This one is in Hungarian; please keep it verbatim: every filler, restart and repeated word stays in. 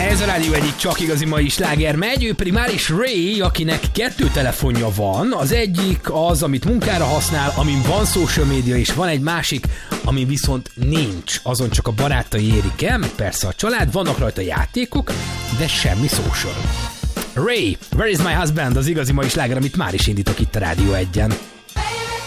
Ez a rádió egyik csak igazi mai sláger megy, ő primáris Ray, akinek kettő telefonja van. Az egyik az, amit munkára használ, amin van social media, és van egy másik, amin viszont nincs. Azon csak a barátai érik el, meg persze a család, vannak rajta játékok, de semmi social. Ray, Where is my husband? Az igazi mai sláger, amit már is indítok itt a Rádió egyen.